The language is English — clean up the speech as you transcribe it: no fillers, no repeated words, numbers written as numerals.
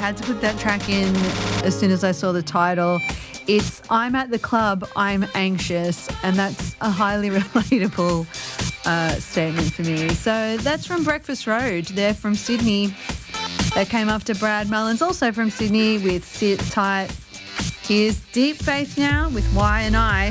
had to put that track in as soon as I saw the title. It's I'm at the club, I'm anxious, and that's a highly relatable statement for me. So that's from Breakfast Road. They're from Sydney. That came after Brad Mullins, also from Sydney, with Sit Tight. Here's Deep Faith now with Why and I.